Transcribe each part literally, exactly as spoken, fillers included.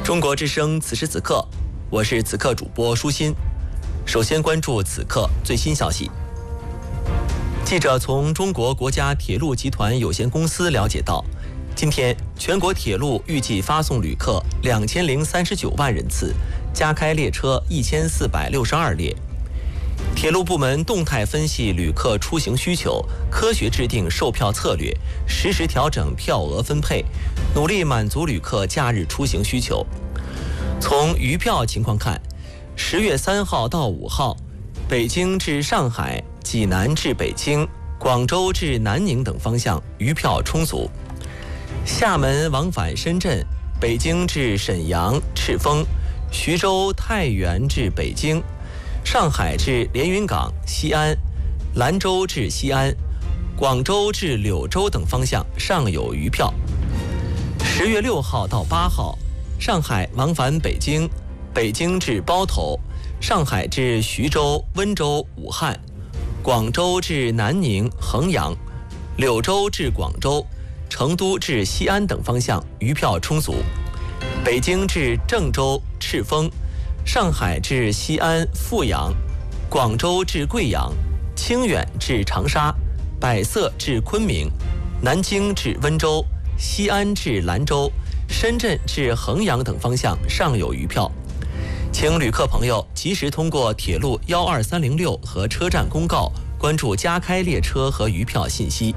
中国之声此时此刻，我是此刻主播舒心。首先关注此刻最新消息。记者从中国国家铁路集团有限公司了解到，今天全国铁路预计发送旅客两千零三十九万人次，加开列车一千四百六十二列。铁路部门动态分析旅客出行需求，科学制定售票策略，实时调整票额分配，努力满足旅客假日出行需求。从余票情况看，十月三号到五号，北京至上海、济南至北京、广州至南宁等方向余票充足。厦门往返深圳、北京至沈阳、赤峰、徐州、太原至北京、上海至连云港、西安、兰州至西安、广州至柳州等方向尚有余票。十月六号到八号，上海往返北京、北京至包头、上海至徐州、温州、武汉、广州至南宁、衡阳、柳州至广州、成都至西安等方向余票充足。北京至郑州、赤峰、上海至西安、阜阳、广州至贵阳、清远至长沙、百色至昆明、南京至温州、西安至兰州、深圳至衡阳等方向尚有余票。请旅客朋友及时通过铁路一二三零六和车站公告关注加开列车和余票信息。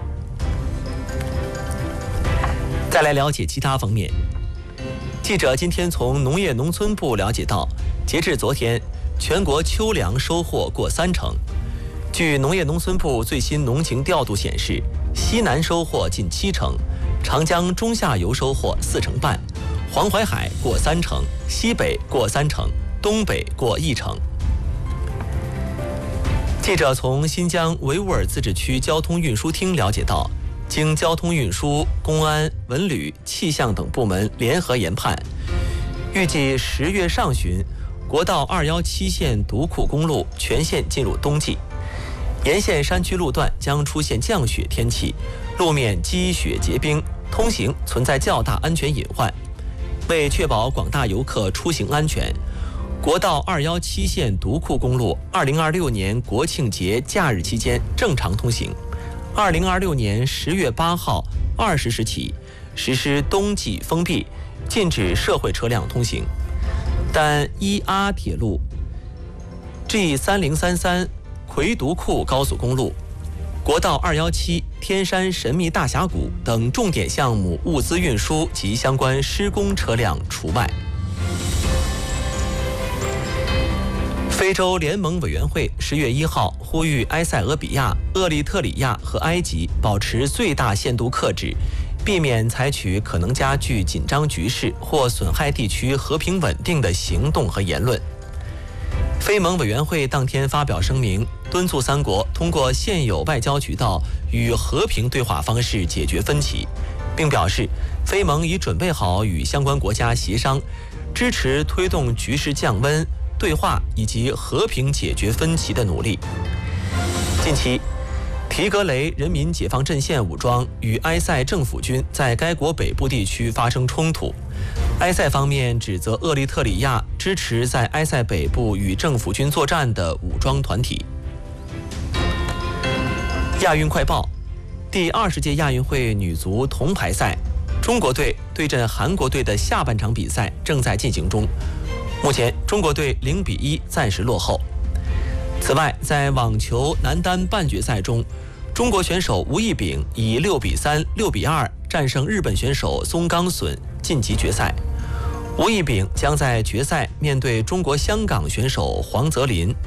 再来了解其他方面。记者今天从农业农村部了解到，截至昨天，全国秋粮收获过三成。据农业农村部最新农情调度显示，西南收获近七成，长江中下游收获四成半，黄淮海过三成，西北过三成，东北过一成。记者从新疆维吾尔自治区交通运输厅了解到，经交通运输、公安、文旅、气象等部门联合研判，预计十月上旬，国道二一七线独库公路全线进入冬季，沿线山区路段将出现降雪天气，路面积雪结冰，通行存在较大安全隐患。为确保广大游客出行安全，国道二一七线独库公路二零二六年国庆节假日期间正常通行。二零二六年十月八号二十时起实施冬季封闭，禁止社会车辆通行。但一 A 铁路、G 三零三三魁独库高速公路、国道二一七天山神秘大峡谷等重点项目物资运输及相关施工车辆除外。非洲联盟委员会十月一号呼吁埃塞俄比亚、厄立特里亚和埃及保持最大限度克制，避免采取可能加剧紧张局势或损害地区和平稳定的行动和言论。非盟委员会当天发表声明，敦促三国通过现有外交渠道与和平对话方式解决分歧，并表示非盟已准备好与相关国家协商，支持推动局势降温、对话以及和平解决分歧的努力。近期，提格雷人民解放阵线武装与埃塞政府军在该国北部地区发生冲突，埃塞方面指责厄立特里亚支持在埃塞北部与政府军作战的武装团体。亚运快报：第二十届亚运会女足铜牌赛，中国队对阵韩国队的下半场比赛正在进行中。目前，中国队零比一暂时落后。此外，在网球男单半决赛中，中国选手吴亦丙以六比三、六比二战胜日本选手松冈隼，晋级决赛。吴亦丙将在决赛面对中国香港选手黄泽林。